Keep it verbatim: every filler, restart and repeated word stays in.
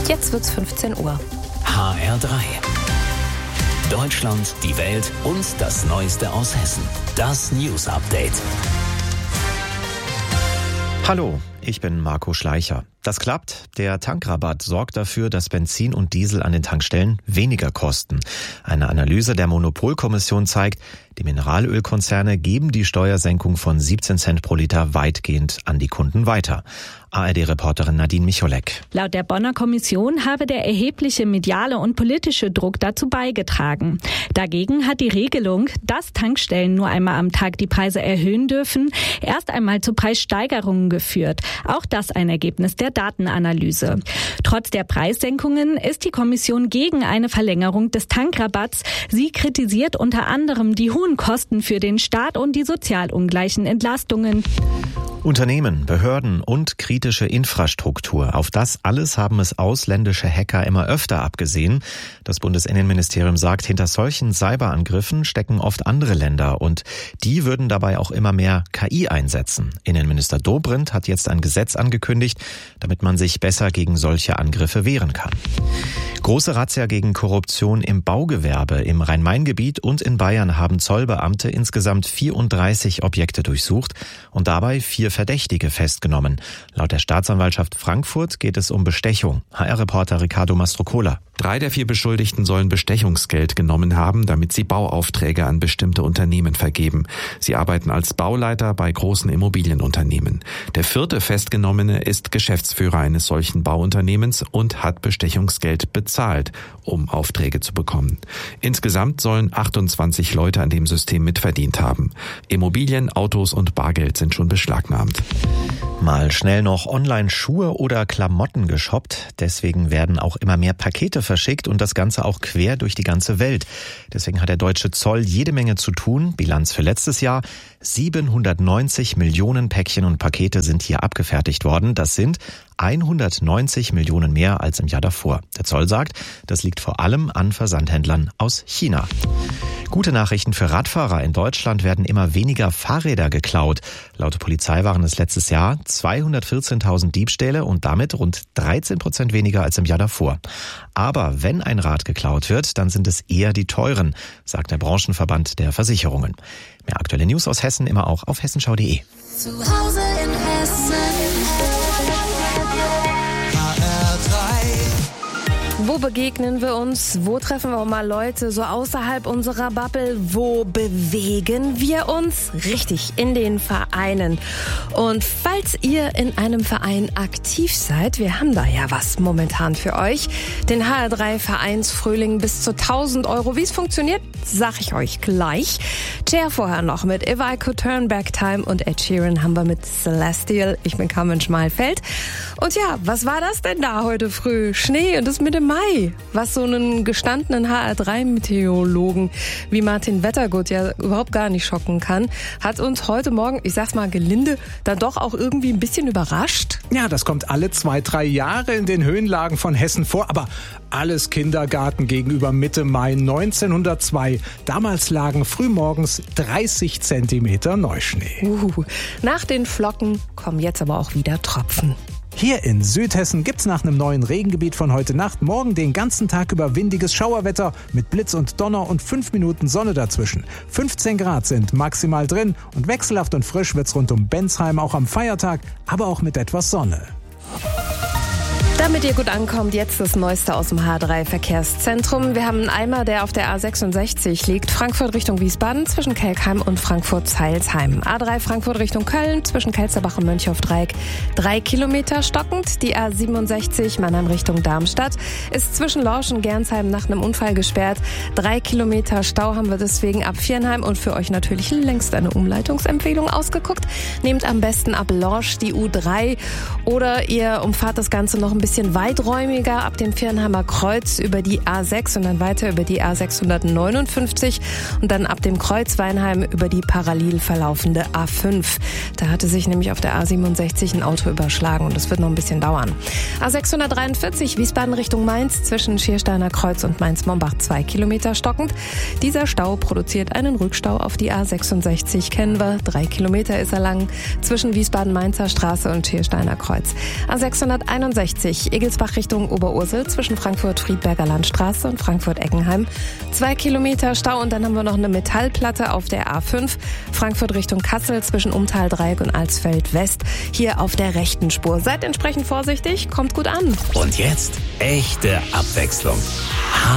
Jetzt wird's fünfzehn Uhr. H R drei. Deutschland, die Welt und das Neueste aus Hessen. Das News Update. Hallo, ich bin Marco Schleicher. Das klappt. Der Tankrabatt sorgt dafür, dass Benzin und Diesel an den Tankstellen weniger kosten. Eine Analyse der Monopolkommission zeigt, die Mineralölkonzerne geben die Steuersenkung von siebzehn Cent pro Liter weitgehend an die Kunden weiter. A R D-Reporterin Nadine Micholek. Laut der Bonner Kommission habe der erhebliche mediale und politische Druck dazu beigetragen. Dagegen hat die Regelung, dass Tankstellen nur einmal am Tag die Preise erhöhen dürfen, erst einmal zu Preissteigerungen geführt. Auch das ein Ergebnis der Datenanalyse. Trotz der Preissenkungen ist die Kommission gegen eine Verlängerung des Tankrabatts. Sie kritisiert unter anderem die hohen Kosten für den Staat und die sozial ungleichen Entlastungen. Unternehmen, Behörden und kritische Infrastruktur. Auf das alles haben es ausländische Hacker immer öfter abgesehen. Das Bundesinnenministerium sagt, hinter solchen Cyberangriffen stecken oft andere Länder und die würden dabei auch immer mehr K I einsetzen. Innenminister Dobrindt hat jetzt ein Gesetz angekündigt, damit man sich besser gegen solche Angriffe wehren kann. Große Razzia gegen Korruption im Baugewerbe. Im Rhein-Main-Gebiet und in Bayern haben Zollbeamte insgesamt vierunddreißig Objekte durchsucht und dabei vier Verdächtige festgenommen. Laut der Staatsanwaltschaft Frankfurt geht es um Bestechung. H R-Reporter Ricardo Mastrocola. Drei der vier Beschuldigten sollen Bestechungsgeld genommen haben, damit sie Bauaufträge an bestimmte Unternehmen vergeben. Sie arbeiten als Bauleiter bei großen Immobilienunternehmen. Der vierte Festgenommene ist Geschäftsführer eines solchen Bauunternehmens und hat Bestechungsgeld bezahlt, um Aufträge zu bekommen. Insgesamt sollen achtundzwanzig Leute an dem System mitverdient haben. Immobilien, Autos und Bargeld sind schon beschlagnahmt. Mal schnell noch online Schuhe oder Klamotten geshoppt. Deswegen werden auch immer mehr Pakete verschickt und das Ganze auch quer durch die ganze Welt. Deswegen hat der deutsche Zoll jede Menge zu tun. Bilanz für letztes Jahr. siebenhundertneunzig Millionen Päckchen und Pakete sind hier abgefertigt worden. Das sind hundertneunzig Millionen mehr als im Jahr davor. Der Zoll sagt, das liegt vor allem an Versandhändlern aus China. Gute Nachrichten für Radfahrer. In Deutschland werden immer weniger Fahrräder geklaut. Laut Polizei waren es letztes Jahr zweihundertvierzehntausend Diebstähle und damit rund dreizehn Prozent weniger als im Jahr davor. Aber wenn ein Rad geklaut wird, dann sind es eher die teuren, sagt der Branchenverband der Versicherungen. Mehr aktuelle News aus Hessen immer auch auf hessenschau punkt de. Zu Hause in Hessen. Wo begegnen wir uns? Wo treffen wir mal Leute so außerhalb unserer Bubble? Wo bewegen wir uns? Richtig, in den Vereinen. Und falls ihr in einem Verein aktiv seid, wir haben da ja was momentan für euch. Den H R drei Vereinsfrühling bis zu tausend Euro. Wie es funktioniert, sag ich euch gleich. Cher vorher noch mit If I Could Turn Back Time und Ed Sheeran haben wir mit Celestial. Ich bin Carmen Schmalfeld. Und ja, was war das denn da heute früh? Schnee und das Mitte Mai. Was so einen gestandenen H R drei Meteorologen wie Martin Wettergut ja überhaupt gar nicht schocken kann, hat uns heute Morgen, ich sag's mal gelinde, dann doch auch irgendwie ein bisschen überrascht. Ja, das kommt alle zwei, drei Jahre in den Höhenlagen von Hessen vor, aber alles Kindergarten gegenüber Mitte Mai neunzehnhundertzwei. Damals lagen frühmorgens dreißig Zentimeter Neuschnee. Uh, nach den Flocken kommen jetzt aber auch wieder Tropfen. Hier in Südhessen gibt's nach einem neuen Regengebiet von heute Nacht morgen den ganzen Tag über windiges Schauerwetter mit Blitz und Donner und fünf Minuten Sonne dazwischen. fünfzehn Grad sind maximal drin und wechselhaft und frisch wird's rund um Bensheim auch am Feiertag, aber auch mit etwas Sonne. Damit ihr gut ankommt, jetzt das Neueste aus dem H drei Verkehrszentrum. Wir haben einen Eimer, der auf der A sechsundsechzig liegt. Frankfurt Richtung Wiesbaden zwischen Kelkheim und Frankfurt-Zeilsheim. A drei Frankfurt Richtung Köln zwischen Kelsterbach und Mönchhoff-Dreieck. Drei Kilometer stockend. Die A siebenundsechzig Mannheim Richtung Darmstadt ist zwischen Lorsch und Gernsheim nach einem Unfall gesperrt. Drei Kilometer Stau haben wir deswegen ab Viernheim und für euch natürlich längst eine Umleitungsempfehlung ausgeguckt. Nehmt am besten ab Lorsch die U drei oder ihr umfahrt das Ganze noch ein bisschen weiträumiger ab dem Viernheimer Kreuz über die A sechs und dann weiter über die A sechshundertneunundfünfzig und dann ab dem Kreuz Weinheim über die parallel verlaufende A fünf. Da hatte sich nämlich auf der A siebenundsechzig ein Auto überschlagen und das wird noch ein bisschen dauern. A sechshundertdreiundvierzig Wiesbaden Richtung Mainz zwischen Schiersteiner Kreuz und Mainz-Mombach zwei Kilometer stockend. Dieser Stau produziert einen Rückstau auf die A sechsundsechzig, kennen wir. Drei Kilometer ist er lang zwischen Wiesbaden-Mainzer Straße und Schiersteiner Kreuz. A sechshunderteinundsechzig schwierig. Egelsbach Richtung Oberursel zwischen Frankfurt-Friedberger Landstraße und Frankfurt-Eckenheim. Zwei Kilometer Stau und dann haben wir noch eine Metallplatte auf der A fünf. Frankfurt Richtung Kassel zwischen Umtal-Dreieck und Alsfeld West. Hier auf der rechten Spur. Seid entsprechend vorsichtig, kommt gut an. Und jetzt echte Abwechslung.